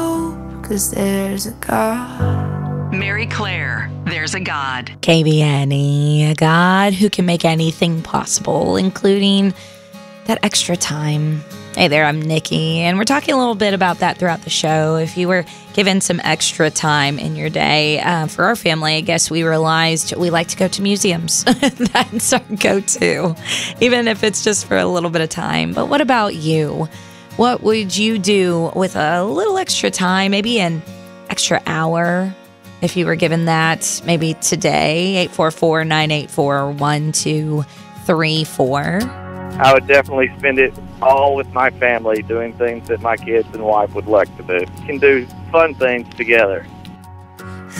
hope, 'cause there's a God. Mary Claire, There's a God. KBNE, a God who can make anything possible, including that extra time. Hey there, I'm Nikki, and we're talking a little bit about that throughout the show. If you were given some extra time in your day, for our family, I guess we realized we like to go to museums. That's our go-to, even if it's just for a little bit of time. But what about you? What would you do with a little extra time, maybe an extra hour, if you were given that maybe today? 844-984-1234. I would definitely spend it all with my family doing things that my kids and wife would like to do. We can do fun things together.